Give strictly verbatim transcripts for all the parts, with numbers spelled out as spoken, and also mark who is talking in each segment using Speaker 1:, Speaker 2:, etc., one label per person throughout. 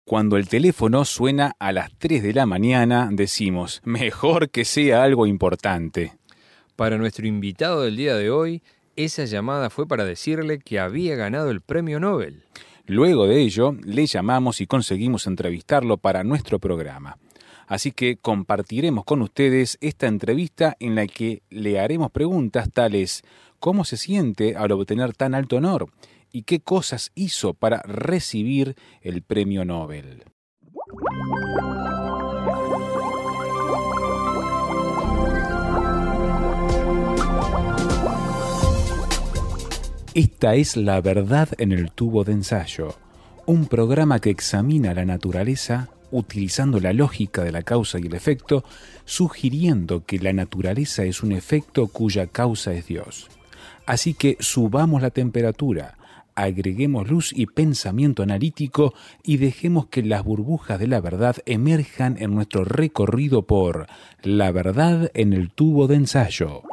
Speaker 1: Cuando el teléfono suena a las tres de la mañana, decimos, mejor que sea algo importante.
Speaker 2: Para nuestro invitado del día de hoy, esa llamada fue para decirle que había ganado el premio Nobel.
Speaker 1: Luego de ello, le llamamos y conseguimos entrevistarlo para nuestro programa. Así que compartiremos con ustedes esta entrevista en la que le haremos preguntas tales: ¿cómo se siente al obtener tan alto honor? ¿Y qué cosas hizo para recibir el premio Nobel? Esta es La Verdad en el Tubo de Ensayo, un programa que examina la naturaleza utilizando la lógica de la causa y el efecto, sugiriendo que la naturaleza es un efecto cuya causa es Dios. Así que subamos la temperatura, agreguemos luz y pensamiento analítico y dejemos que las burbujas de la verdad emerjan en nuestro recorrido por La Verdad en el Tubo de Ensayo.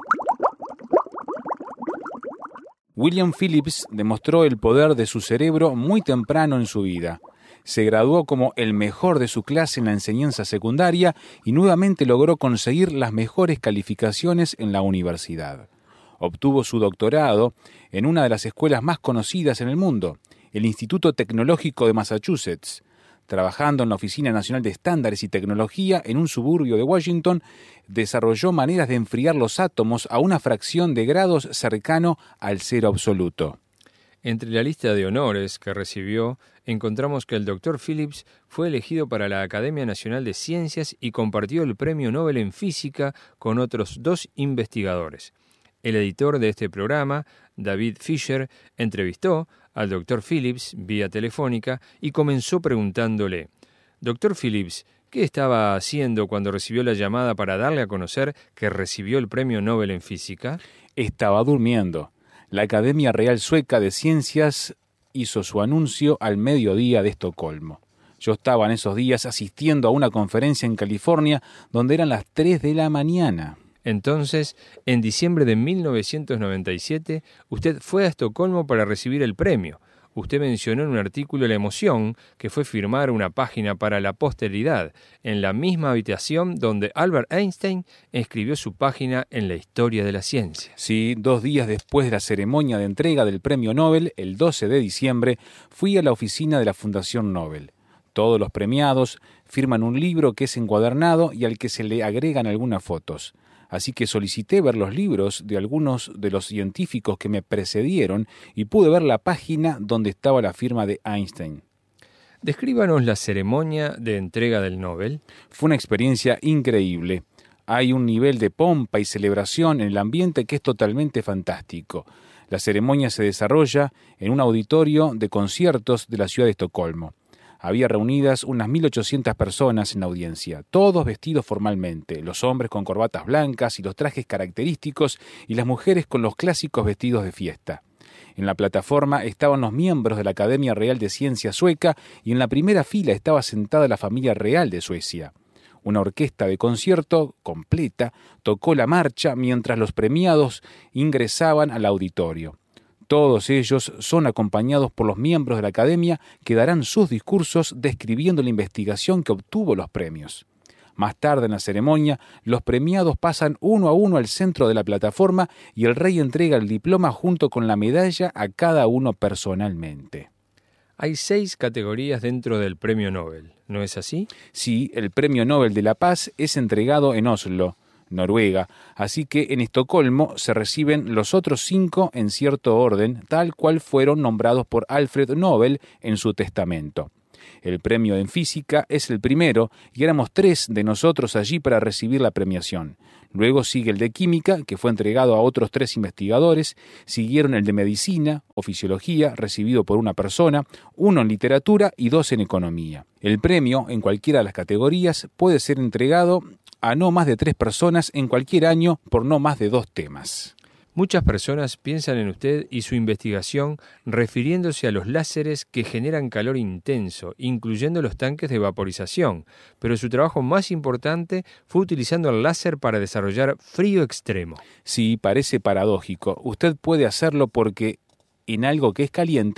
Speaker 1: William Phillips demostró el poder de su cerebro muy temprano en su vida. Se graduó como el mejor de su clase en la enseñanza secundaria y nuevamente logró conseguir las mejores calificaciones en la universidad. Obtuvo su doctorado en una de las escuelas más conocidas en el mundo, el Instituto Tecnológico de Massachusetts. Trabajando en la Oficina Nacional de Estándares y Tecnología en un suburbio de Washington, desarrolló maneras de enfriar los átomos a una fracción de grados cercano al cero absoluto.
Speaker 2: Entre la lista de honores que recibió, encontramos que el doctor Phillips fue elegido para la Academia Nacional de Ciencias y compartió el premio Nobel en Física con otros dos investigadores. El editor de este programa, David Fisher, entrevistó al doctor Phillips vía telefónica y comenzó preguntándole: «Doctor Phillips, ¿qué estaba haciendo cuando recibió la llamada para darle a conocer que recibió el premio Nobel en Física?»
Speaker 1: Estaba durmiendo. La Academia Real Sueca de Ciencias hizo su anuncio al mediodía de Estocolmo. Yo estaba en esos días asistiendo a una conferencia en California donde eran las tres de la mañana.
Speaker 2: Entonces, en diciembre de mil novecientos noventa y siete, usted fue a Estocolmo para recibir el premio. Usted mencionó en un artículo la emoción que fue firmar una página para la posteridad, en la misma habitación donde Albert Einstein escribió su página en la historia de la ciencia.
Speaker 1: Sí, dos días después de la ceremonia de entrega del premio Nobel, el doce de diciembre, fui a la oficina de la Fundación Nobel. Todos los premiados firman un libro que es encuadernado y al que se le agregan algunas fotos. Así que solicité ver los libros de algunos de los científicos que me precedieron y pude ver la página donde estaba la firma de Einstein.
Speaker 2: Descríbanos la ceremonia de entrega del Nobel.
Speaker 1: Fue una experiencia increíble. Hay un nivel de pompa y celebración en el ambiente que es totalmente fantástico. La ceremonia se desarrolla en un auditorio de conciertos de la ciudad de Estocolmo. Había reunidas unas mil ochocientas personas en la audiencia, todos vestidos formalmente, los hombres con corbatas blancas y los trajes característicos y las mujeres con los clásicos vestidos de fiesta. En la plataforma estaban los miembros de la Academia Real de Ciencia Sueca y en la primera fila estaba sentada la familia real de Suecia. Una orquesta de concierto completa tocó la marcha mientras los premiados ingresaban al auditorio. Todos ellos son acompañados por los miembros de la Academia que darán sus discursos describiendo la investigación que obtuvo los premios. Más tarde en la ceremonia, los premiados pasan uno a uno al centro de la plataforma y el rey entrega el diploma junto con la medalla a cada uno personalmente.
Speaker 2: Hay seis categorías dentro del premio Nobel, ¿no es así?
Speaker 1: Sí, el premio Nobel de la Paz es entregado en Oslo, Noruega, así que en Estocolmo se reciben los otros cinco en cierto orden, tal cual fueron nombrados por Alfred Nobel en su testamento. El premio en física es el primero y éramos tres de nosotros allí para recibir la premiación. Luego sigue el de química, que fue entregado a otros tres investigadores, siguieron el de medicina o fisiología, recibido por una persona, uno en literatura y dos en economía. El premio, en cualquiera de las categorías, puede ser entregado a no más de tres personas en cualquier año por no más de dos temas.
Speaker 2: Muchas personas piensan en usted y su investigación refiriéndose a los láseres que generan calor intenso, incluyendo los tanques de vaporización, pero su trabajo más importante fue utilizando el láser para desarrollar frío extremo.
Speaker 1: Sí, parece paradójico. Usted puede hacerlo porque en algo que es caliente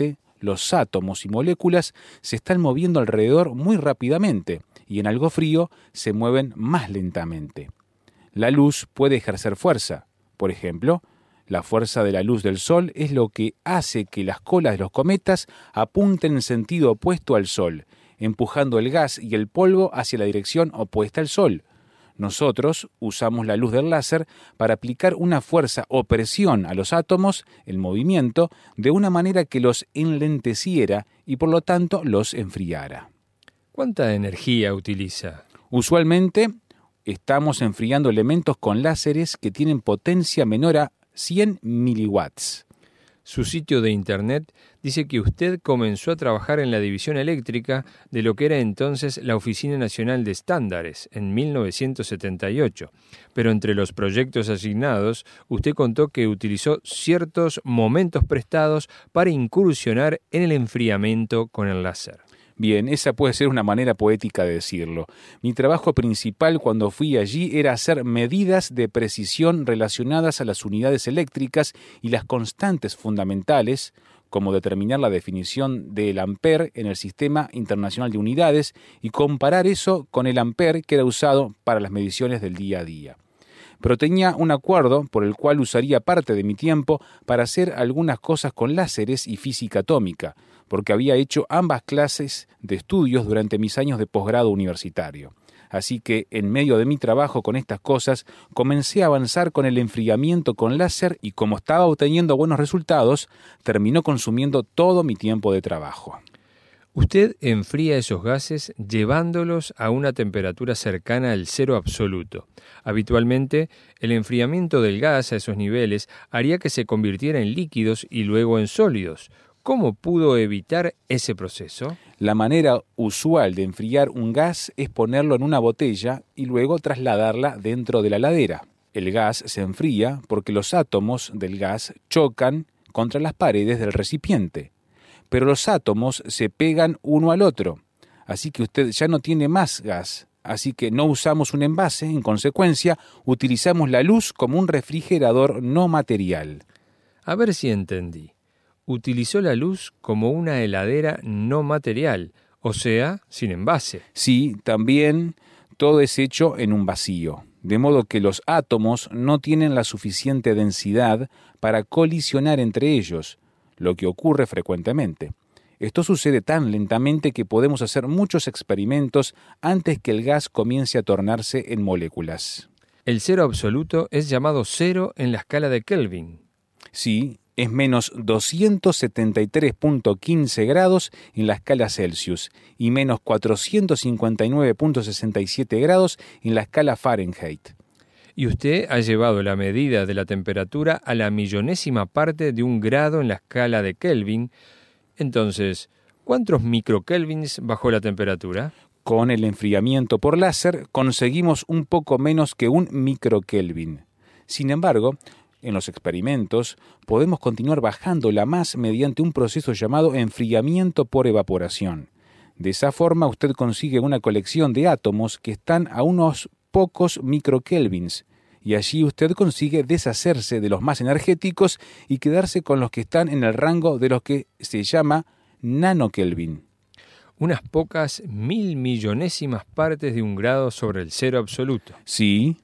Speaker 1: los átomos y moléculas se están moviendo alrededor muy rápidamente y en algo frío se mueven más lentamente. La luz puede ejercer fuerza. Por ejemplo, la fuerza de la luz del Sol es lo que hace que las colas de los cometas apunten en sentido opuesto al Sol, empujando el gas y el polvo hacia la dirección opuesta al Sol. Nosotros usamos la luz del láser para aplicar una fuerza o presión a los átomos, el movimiento, de una manera que los enlenteciera y por lo tanto los enfriara.
Speaker 2: ¿Cuánta energía utiliza?
Speaker 1: Usualmente estamos enfriando elementos con láseres que tienen potencia menor a cien miliwatts.
Speaker 2: Su sitio de internet dice que usted comenzó a trabajar en la división eléctrica de lo que era entonces la Oficina Nacional de Estándares en mil novecientos setenta y ocho, pero entre los proyectos asignados, usted contó que utilizó ciertos momentos prestados para incursionar en el enfriamiento con el láser.
Speaker 1: Bien, esa puede ser una manera poética de decirlo. Mi trabajo principal cuando fui allí era hacer medidas de precisión relacionadas a las unidades eléctricas y las constantes fundamentales, como determinar la definición del ampere en el Sistema Internacional de Unidades y comparar eso con el ampere que era usado para las mediciones del día a día. Pero tenía un acuerdo por el cual usaría parte de mi tiempo para hacer algunas cosas con láseres y física atómica, porque había hecho ambas clases de estudios durante mis años de posgrado universitario. Así que, en medio de mi trabajo con estas cosas, comencé a avanzar con el enfriamiento con láser y como estaba obteniendo buenos resultados, terminó consumiendo todo mi tiempo de trabajo.
Speaker 2: Usted enfría esos gases llevándolos a una temperatura cercana al cero absoluto. Habitualmente, el enfriamiento del gas a esos niveles haría que se convirtiera en líquidos y luego en sólidos. ¿Cómo pudo evitar ese proceso?
Speaker 1: La manera usual de enfriar un gas es ponerlo en una botella y luego trasladarla dentro de la heladera. El gas se enfría porque los átomos del gas chocan contra las paredes del recipiente. Pero los átomos se pegan uno al otro, así que usted ya no tiene más gas. Así que no usamos un envase, en consecuencia, utilizamos la luz como un refrigerador no material.
Speaker 2: A ver si entendí. Utilizó la luz como una heladera no material, o sea, sin envase.
Speaker 1: Sí, también todo es hecho en un vacío, de modo que los átomos no tienen la suficiente densidad para colisionar entre ellos, lo que ocurre frecuentemente. Esto sucede tan lentamente que podemos hacer muchos experimentos antes que el gas comience a tornarse en moléculas.
Speaker 2: El cero absoluto es llamado cero en la escala de Kelvin.
Speaker 1: Sí, es menos doscientos setenta y tres punto quince grados en la escala Celsius y menos cuatrocientos cincuenta y nueve punto sesenta y siete grados en la escala Fahrenheit.
Speaker 2: Y usted ha llevado la medida de la temperatura a la millonésima parte de un grado en la escala de Kelvin. Entonces, ¿cuántos microkelvins bajó la temperatura?
Speaker 1: Con el enfriamiento por láser conseguimos un poco menos que un microkelvin. Sin embargo, en los experimentos podemos continuar bajándola más mediante un proceso llamado enfriamiento por evaporación. De esa forma usted consigue una colección de átomos que están a unos pocos microkelvins, y allí usted consigue deshacerse de los más energéticos y quedarse con los que están en el rango de los que se llama nanokelvin.
Speaker 2: Unas pocas mil millonésimas partes de un grado sobre el cero absoluto.
Speaker 1: Sí.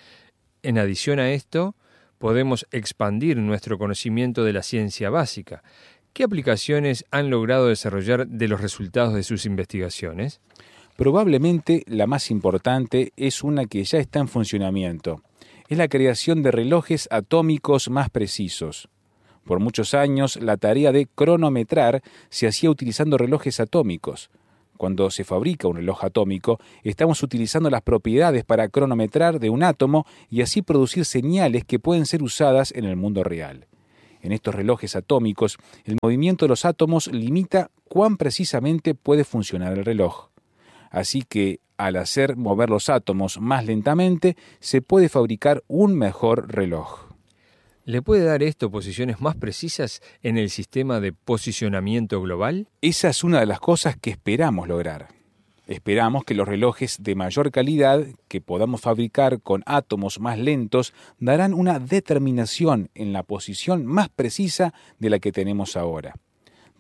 Speaker 2: En adición a esto, podemos expandir nuestro conocimiento de la ciencia básica. ¿Qué aplicaciones han logrado desarrollar de los resultados de sus investigaciones?
Speaker 1: Probablemente la más importante es una que ya está en funcionamiento. Es la creación de relojes atómicos más precisos. Por muchos años, la tarea de cronometrar se hacía utilizando relojes atómicos. Cuando se fabrica un reloj atómico, estamos utilizando las propiedades para cronometrar de un átomo y así producir señales que pueden ser usadas en el mundo real. En estos relojes atómicos, el movimiento de los átomos limita cuán precisamente puede funcionar el reloj. Así que, al hacer mover los átomos más lentamente, se puede fabricar un mejor reloj.
Speaker 2: ¿Le puede dar esto posiciones más precisas en el sistema de posicionamiento global?
Speaker 1: Esa es una de las cosas que esperamos lograr. Esperamos que los relojes de mayor calidad que podamos fabricar con átomos más lentos darán una determinación en la posición más precisa de la que tenemos ahora.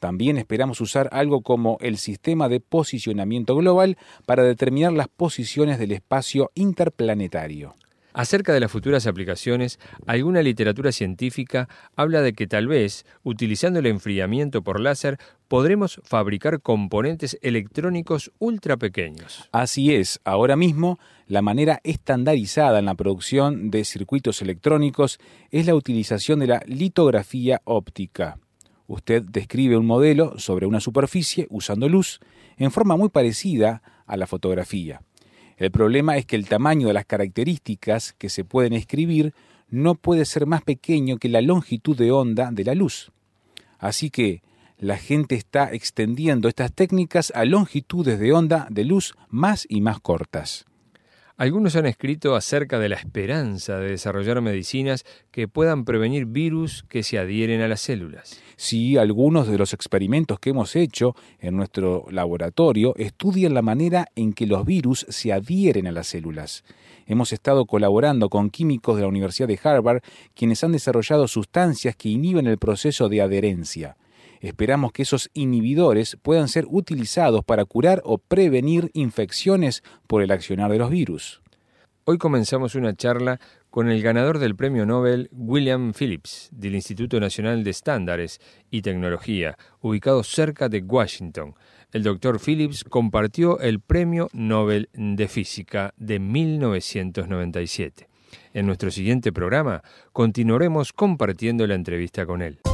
Speaker 1: También esperamos usar algo como el sistema de posicionamiento global para determinar las posiciones del espacio interplanetario.
Speaker 2: Acerca de las futuras aplicaciones, alguna literatura científica habla de que tal vez, utilizando el enfriamiento por láser, podremos fabricar componentes electrónicos ultra pequeños.
Speaker 1: Así es, ahora mismo, la manera estandarizada en la producción de circuitos electrónicos es la utilización de la litografía óptica. Usted describe un modelo sobre una superficie usando luz en forma muy parecida a la fotografía. El problema es que el tamaño de las características que se pueden escribir no puede ser más pequeño que la longitud de onda de la luz. Así que la gente está extendiendo estas técnicas a longitudes de onda de luz más y más cortas.
Speaker 2: Algunos han escrito acerca de la esperanza de desarrollar medicinas que puedan prevenir virus que se adhieren a las células.
Speaker 1: Sí, algunos de los experimentos que hemos hecho en nuestro laboratorio estudian la manera en que los virus se adhieren a las células. Hemos estado colaborando con químicos de la Universidad de Harvard, quienes han desarrollado sustancias que inhiben el proceso de adherencia. Esperamos que esos inhibidores puedan ser utilizados para curar o prevenir infecciones por el accionar de los virus.
Speaker 2: Hoy comenzamos una charla con el ganador del Premio Nobel William Phillips, del Instituto Nacional de Estándares y Tecnología, ubicado cerca de Washington. El doctor Phillips compartió el Premio Nobel de Física de mil novecientos noventa y siete. En nuestro siguiente programa continuaremos compartiendo la entrevista con él.